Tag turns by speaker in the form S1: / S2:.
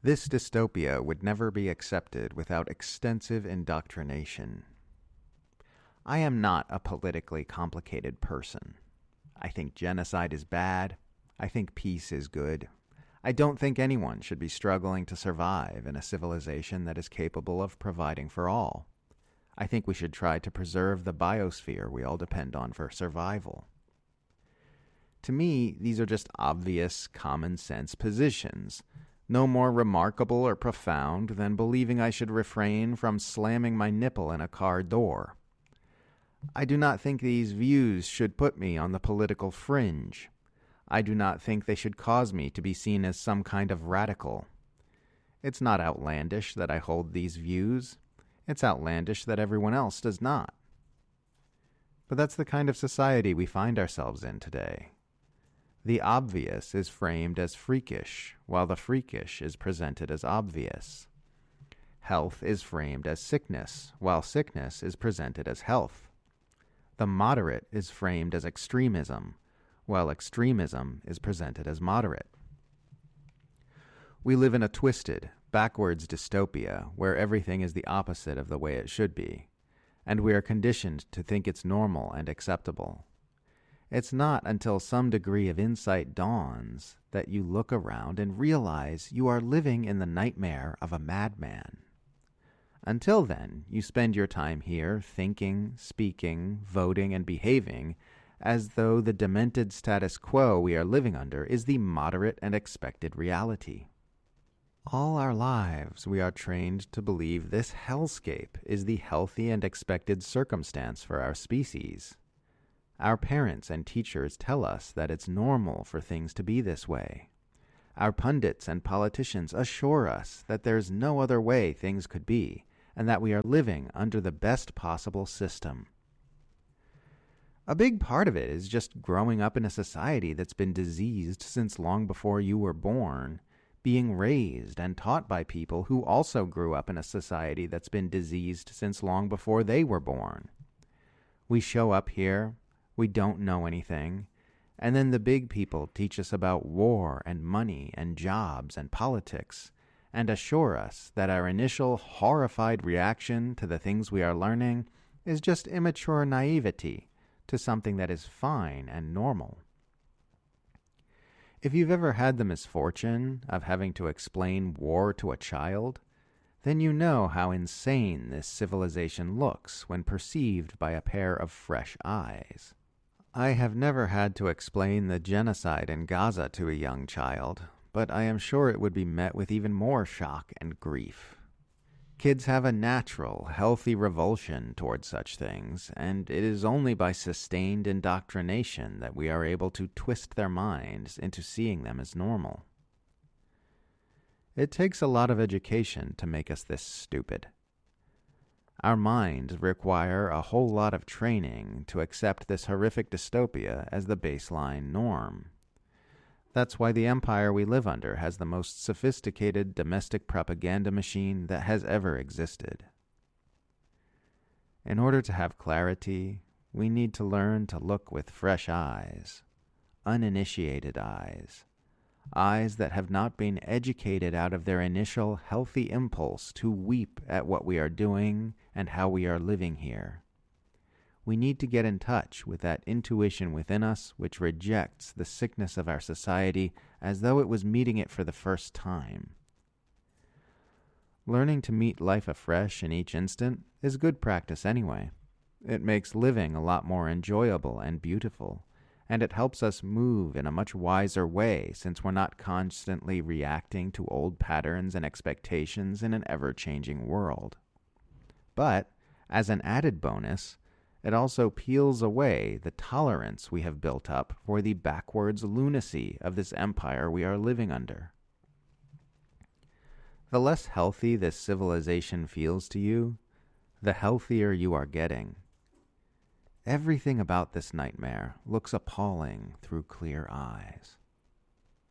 S1: This dystopia would never be accepted without extensive indoctrination. I am not a politically complicated person. I think genocide is bad. I think peace is good. I don't think anyone should be struggling to survive in a civilization that is capable of providing for all. I think we should try to preserve the biosphere we all depend on for survival. To me, these are just obvious, common-sense positions, no more remarkable or profound than believing I should refrain from slamming my nipple in a car door. I do not think these views should put me on the political fringe. I do not think they should cause me to be seen as some kind of radical. It's not outlandish that I hold these views. It's outlandish that everyone else does not. But that's the kind of society we find ourselves in today. The obvious is framed as freakish, while the freakish is presented as obvious. Health is framed as sickness, while sickness is presented as health. The moderate is framed as extremism, while extremism is presented as moderate. We live in a twisted, backwards dystopia where everything is the opposite of the way it should be, and we are conditioned to think it's normal and acceptable. It's not until some degree of insight dawns that you look around and realize you are living in the nightmare of a madman. Until then, you spend your time here thinking, speaking, voting, and behaving as though the demented status quo we are living under is the moderate and expected reality. All our lives we are trained to believe this hellscape is the healthy and expected circumstance for our species. Our parents and teachers tell us that it's normal for things to be this way. Our pundits and politicians assure us that there's no other way things could be, and that we are living under the best possible system. A big part of it is just growing up in a society that's been diseased since long before you were born, being raised and taught by people who also grew up in a society that's been diseased since long before they were born. We show up here, we don't know anything, and then the big people teach us about war and money and jobs and politics, and assure us that our initial horrified reaction to the things we are learning is just immature naivety to something that is fine and normal. If you've ever had the misfortune of having to explain war to a child, then you know how insane this civilization looks when perceived by a pair of fresh eyes. I have never had to explain the genocide in Gaza to a young child, but I am sure it would be met with even more shock and grief. Kids have a natural, healthy revulsion toward such things, and it is only by sustained indoctrination that we are able to twist their minds into seeing them as normal. It takes a lot of education to make us this stupid. Our minds require a whole lot of training to accept this horrific dystopia as the baseline norm. That's why the empire we live under has the most sophisticated domestic propaganda machine that has ever existed. In order to have clarity, we need to learn to look with fresh eyes, uninitiated eyes, eyes that have not been educated out of their initial healthy impulse to weep at what we are doing and how we are living here. We need to get in touch with that intuition within us which rejects the sickness of our society as though it was meeting it for the first time. Learning to meet life afresh in each instant is good practice anyway. It makes living a lot more enjoyable and beautiful, and it helps us move in a much wiser way since we're not constantly reacting to old patterns and expectations in an ever-changing world. But, as an added bonus, it also peels away the tolerance we have built up for the backwards lunacy of this empire we are living under. The less healthy this civilization feels to you, the healthier you are getting. Everything about this nightmare looks appalling through clear eyes.